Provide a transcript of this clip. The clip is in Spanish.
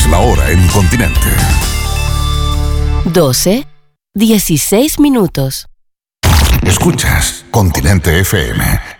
la hora en Continente. 12:16. Escuchas Continente FM.